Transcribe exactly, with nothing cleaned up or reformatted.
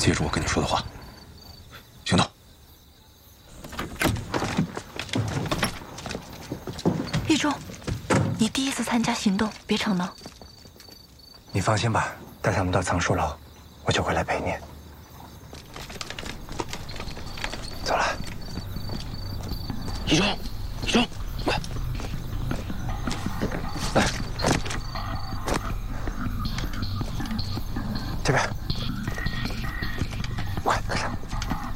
记住我跟你说的话，行动。 玉忠，你第一次参加行动，别逞能。 你放心吧，带他们到藏书楼，我就会来陪你。走了。 玉忠，玉忠，快来， 这边。